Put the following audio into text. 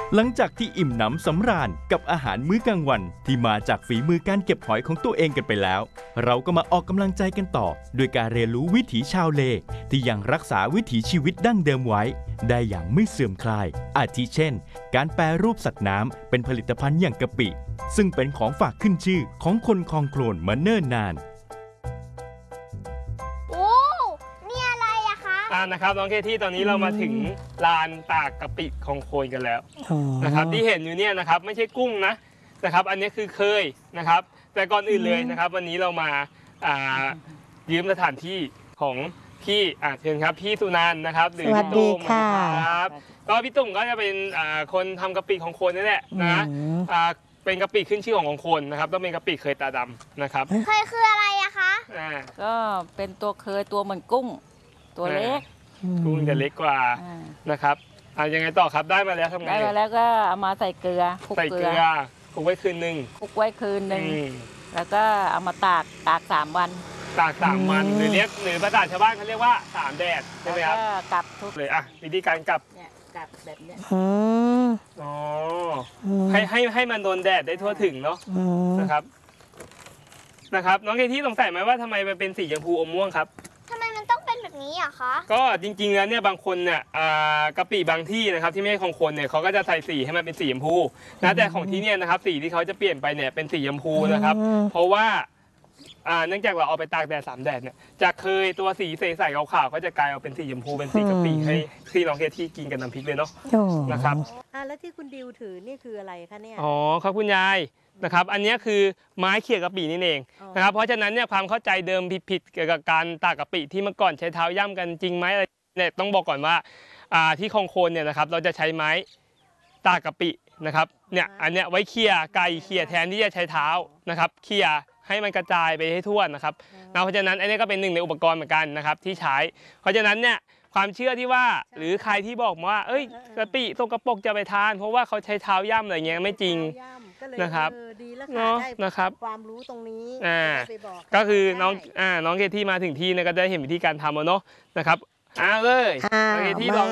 หลังจากที่อิ่มหนำสำราญกับอาหารมื้อกลางวันที่มาจากฝีมือการเก็บหอยของตัวเองกันไปแล้วเราก็มาออกกำลังใจกันต่อโดยการเรียนรู้วิถีชาวเลที่ยังรักษาวิถีชีวิตดั้งเดิมไว้ได้อย่างไม่เสื่อมคลายอาทิเช่นการแปรรูปสัตว์น้ำเป็นผลิตภัณฑ์อย่างกะปิซึ่งเป็นของฝากขึ้นชื่อของคนคลองโคลนมาเนิ่นนานนะครับน้องเคที่ตอนนี้เรามาถึงลานตากกะปิคลองโคลนกันแล้วนะครับที่เห็นอยู่เนี่ยนะครับไม่ใช่กุ้งนะครับอันนี้คือเคยนะครับแต่ก่อนอื่นเลยนะครับวันนี้เรามายืมสถานที่ของพี่เชิญครับพี่สุนันท์นะครับหรือพี่ตุ้มครับก็พี่ตุ้มก็จะเป็นคนทำกะปิของโคลนนี่แหละนะเป็นกะปิขึ้นชื่อของโคลนนะครับต้องเป็นกะปิเคยตาดำนะครับเคยคืออะไรอะคะก็เป็นตัวเคยตัวเหมือนกุ้งตัวเล็กกุ้งจะเล็กกว่านะครับยังไงต่อครับได้มาแล้วทำไงได้มาแล้วก็เอามาใส่เกลือคลุกเกลือคลุกไว้คืนนึงแล้วก็เอามาตาก3 วันตาก3 วันหรือภาษาชาวบ้านเขาเรียกว่า3 แดดใช่ไหมครับกลับทุกเลยวิธีการกลับแบบนี้ให้มันโดนแดดได้ทั่วถึงเนาะนะครับน้องเคที่สงสัยไหมว่าทำไมมันเป็นสีชมพูอมม่วงครับทำไมมันต้องเป็นแบบนี้อะคะก็จริงๆแล้วเนี่ยบางคนเนี่ยกะปิบางที่นะครับที่ไม่ใช่ของคนเนี่ยเขาก็จะใส่สีให้มันเป็นสีชมพูนะแต่ของที่เนี่ยนะครับสีที่เขาจะเปลี่ยนไปเนี่ยเป็นสีชมพูนะครับเพราะว่าเนื่องจากเราเอาไปตากแดด3 แดดเนี่ยจากเคยตัวสีใสๆขาวๆก็จะกลายเอาเป็นสีชมพูเป็นสีกะปิให้ที่น้องเคที่กินกับน้ำพริกเลยเนาะนะครับแล้วที่คุณดิวถือนี่คืออะไรคะเนี่ยครับคุณยายนะครับอันนี้คือไม้เขี่ยกะปินี่เองนะครับเพราะฉะนั้นเนี่ยความเข้าใจเดิมผิดเกี่ยวกับการตากกะปิที่เมื่อก่อนใช้เท้าย่ำกันจริงไหมอะไรเนี่ยต้องบอกก่อนว่าที่คลองโคลนเนี่ยนะครับเราจะใช้ไม้ตากกะปินะครับเนี่ยอันเนี้ยไว้เขี่ยไก่เขี่ยแทนที่จะใช้เท้านะครับเขี่ยให้มันกระจายไปให้ทั่วนะครับเพราะฉะนั้นอันนี้ก็เป็นหนึ่งในอุปกรณ์เหมือนกันนะครับที่ใช้เพราะฉะนั้นเนี่ยความเชื่อที่ว่าหรือใครที่บอกว่าเอ้ยกะปิตกกระปกจะไปทานเพราะว่าเขาใช้เท้าย่ำอะไรเงี้ยไม่จริงนะครับดีแล้วค่ะได้ความรู้ตรงนี้ก็คือน้องเคที่มาถึงที่เนี่ยก็ได้เห็นวิธีการทำแล้วเนาะนะครับเลยน้องเคที่ลอง